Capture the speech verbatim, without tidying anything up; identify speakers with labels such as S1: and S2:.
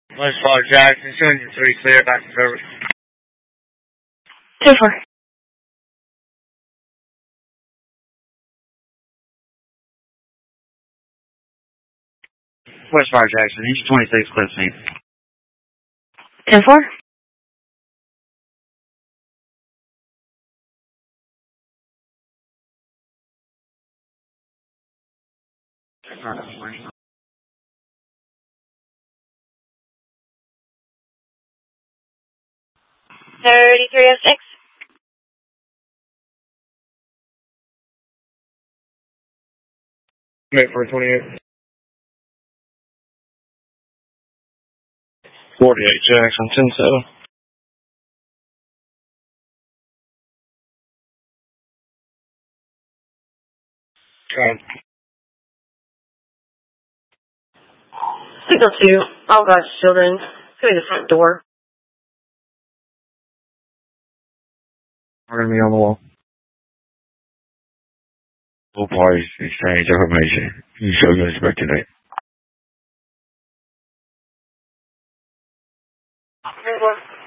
S1: West Park Jackson, two hundred three clear, back to service.
S2: two four.
S1: West Park Jackson, East twenty-six, Cliff Scene.
S2: ten four. thirty-three oh six.
S1: Wait for twenty-eight.
S3: forty-eight Jackson, ten seven.
S1: Okay.
S2: Signal two. All God's children. Through the front door.
S1: We're going to be on the wall. All parties exchange information. You show you expect today.
S2: Three one.